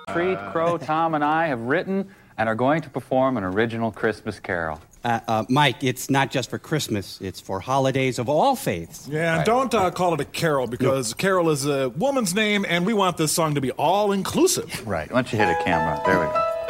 Treat, Crow, Tom, and I have written and are going to perform an original Christmas carol. Mike, it's not just for Christmas. It's for holidays of all faiths. Yeah, don't call it a carol, because Carol is a woman's name, and we want this song to be all-inclusive. Right. Why don't you hit a camera? There we go.